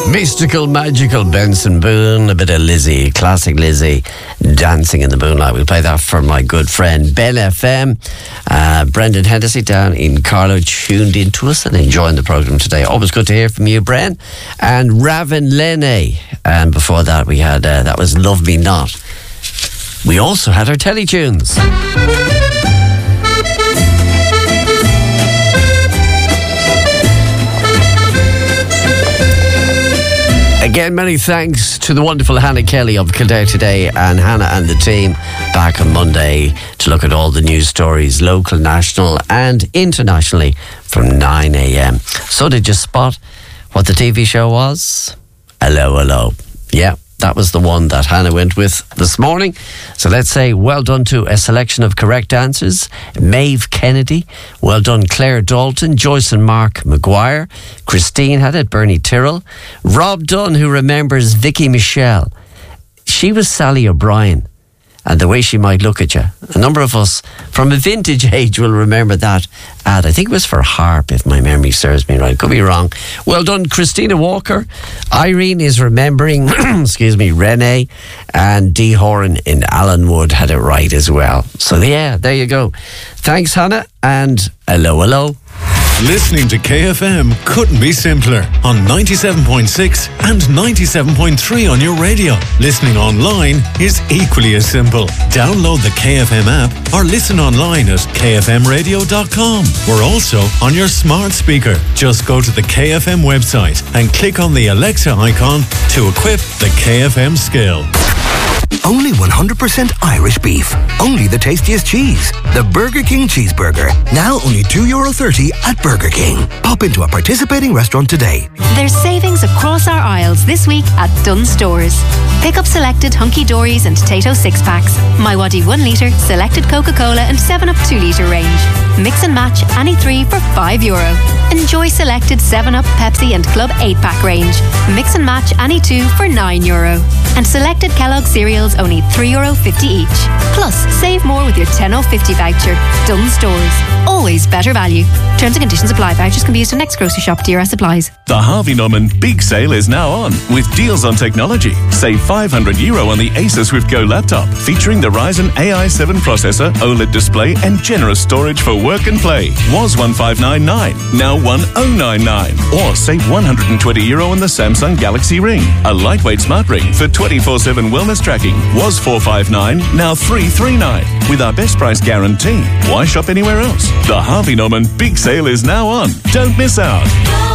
Mystical, magical Benson Boone, a bit of Lizzie, classic Lizzie, Dancing in the Moonlight. We'll play that for my good friend Ben FM. Brendan Hennessy down in Carlow tuned in to us and enjoying the programme today. Always good to hear from you, Bren. And Raven Lene. And before that we had, that was Love Me Not. We also had our Teletunes. Again, many thanks to the wonderful Hannah Kelly of Kildare Today, and Hannah and the team back on Monday to look at all the news stories, local, national and internationally from 9 a.m. So did you spot what the TV show was? Hello, hello. Yeah, that was the one that Hannah went with this morning. So let's say well done to a selection of correct answers. Maeve Kennedy, well done Claire Dalton, Joyce and Mark Maguire, Christine had it, Bernie Tyrrell, Rob Dunn, who remembers Vicky Michelle. She was Sally O'Brien, and the way she might look at you. A number of us from a vintage age will remember that ad. I think it was for Harp, if my memory serves me right. Could be wrong. Well done, Christina Walker. Irene is remembering, excuse me, Renee, and Dee Horan in Allenwood had it right as well. So yeah, there you go. Thanks, Hannah, and hello, hello. Listening to KFM couldn't be simpler on 97.6 and 97.3 on your radio. Listening online is equally as simple. Download the KFM app or listen online at kfmradio.com. We're also on your smart speaker. Just go to the KFM website and click on the Alexa icon to equip the KFM skill. Only 100% Irish beef. Only the tastiest cheese. The Burger King Cheeseburger. Now only €2.30 at Burger King. Pop into a participating restaurant today. There's savings across our aisles this week at Dunnes Stores. Pick up selected Hunky Dories and Tato 6-packs, My Waddy 1 litre, selected Coca-Cola and 7-Up 2 litre range. Mix and match any 3 for €5. Enjoy selected 7-Up, Pepsi and Club 8-pack range. Mix and match any 2 for €9. And selected Kellogg cereals only €3.50 each. Plus, save more with your €10.50 voucher. Dunnes Stores. Always better value. Terms and conditions apply. Vouchers can be used in next grocery shop. DRS supplies. The Harvey Norman Big Sale is now on with deals on technology. Save €500 on the Asus Swift Go laptop featuring the Ryzen AI7 processor, OLED display and generous storage for work and play. Was $1,599, now $1,099. Or save €120 on the Samsung Galaxy Ring, a lightweight smart ring for 24/7 wellness tracking. Was $459, now $339. With our best price guarantee. Why shop anywhere else? The Harvey Norman Big Sale is now on. Don't miss out.